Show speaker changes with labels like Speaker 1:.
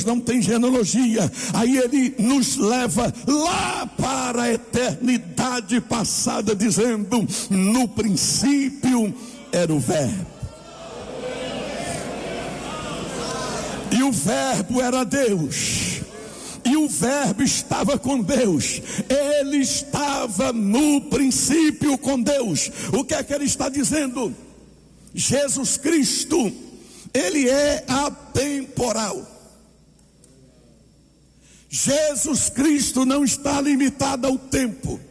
Speaker 1: não tem genealogia. Aí ele nos leva lá para a eternidade passada, dizendo: no princípio era o Verbo, e o Verbo era Deus, e o Verbo estava com Deus. Ele estava no princípio com Deus. O que é que ele está dizendo? Jesus Cristo, ele é atemporal. Jesus Cristo não está limitado ao tempo.